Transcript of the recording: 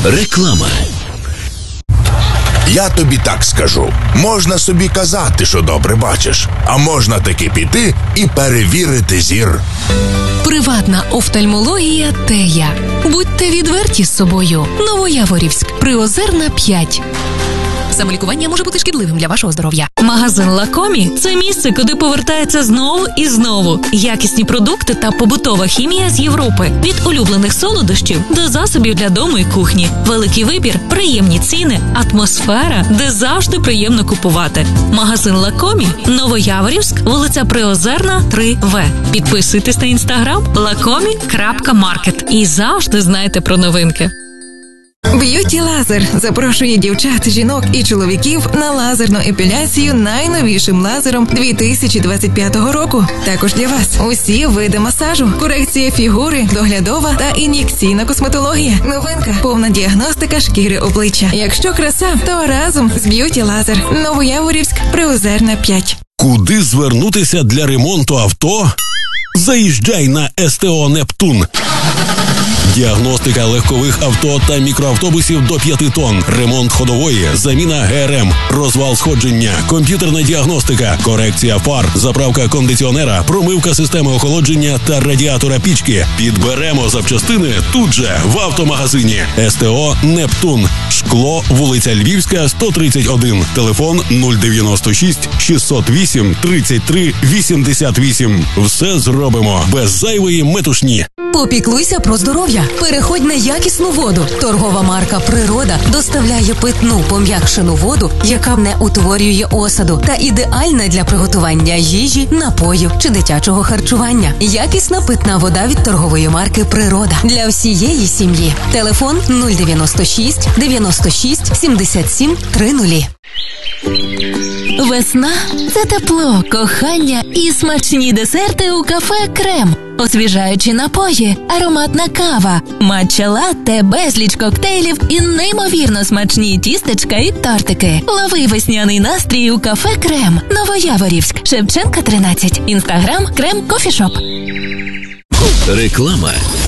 Реклама. Я тобі так скажу. Можна собі казати, що добре бачиш, а можна таки піти і перевірити зір. Приватна офтальмологія Тея. Будьте відверті з собою. Новояворівськ, Приозерна, 5. Самолікування може бути шкідливим для вашого здоров'я. Магазин Лакомі – це місце, куди повертається знову і знову. Якісні продукти та побутова хімія з Європи. Від улюблених солодощів до засобів для дому і кухні. Великий вибір, приємні ціни, атмосфера, де завжди приємно купувати. Магазин Лакомі, Новояворівськ, вулиця Приозерна, 3В. Підписуйтесь на інстаграм lakomi.market і завжди знайте про новинки. Б'юті Лазер запрошує дівчат, жінок і чоловіків на лазерну епіляцію найновішим лазером 2025 року. Також для вас усі види масажу, корекція фігури, доглядова та ін'єкційна косметологія. Новинка – повна діагностика шкіри обличчя. Якщо краса, то разом з Б'юті Лазер. Новояворівськ, Приозерна, 5. Куди звернутися для ремонту авто? Заїжджай на СТО «Нептун». Діагностика легкових авто та мікроавтобусів до 5 тонн, ремонт ходової, заміна ГРМ, розвал сходження, комп'ютерна діагностика, корекція фар, заправка кондиціонера, промивка системи охолодження та радіатора пічки. Підберемо запчастини тут же, в автомагазині. СТО «Нептун». Шкло, вулиця Львівська, 131. Телефон 096 608 33 88. Все зробимо без зайвої метушні. Попіклуйся про здоров'я. Переходь на якісну воду. Торгова марка «Природа» доставляє питну пом'якшену воду, яка не утворює осаду та ідеальна для приготування їжі, напоїв чи дитячого харчування. Якісна питна вода від торгової марки «Природа» для всієї сім'ї. Телефон 096 96 77 30. Весна – це тепло, кохання і смачні десерти у кафе «Крем». Освіжаючі напої, ароматна кава, матча-латте, безліч коктейлів і неймовірно смачні тістечка і тортики. Лови весняний настрій у кафе «Крем». Новояворівськ, Шевченка, 13. Інстаграм «Крем Кофішоп». Реклама.